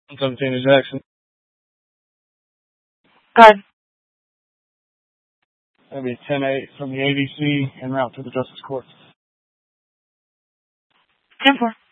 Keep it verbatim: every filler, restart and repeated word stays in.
one seventeen to Jackson. Go ahead. That'd be ten eight from the A D C en route to the Justice Court. ten four.